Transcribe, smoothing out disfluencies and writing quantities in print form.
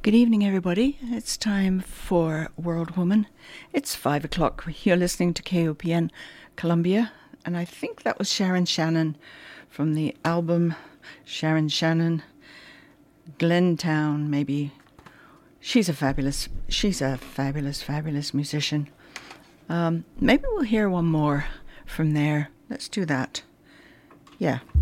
Good evening, everybody. It's time for World Woman. It's 5 o'clock. You're listening to KOPN Columbia, and I think that was Sharon Shannon from the album Sharon Shannon, Glentown, maybe. She's a fabulous musician. Maybe we'll hear one more from there. Let's do that. Yeah,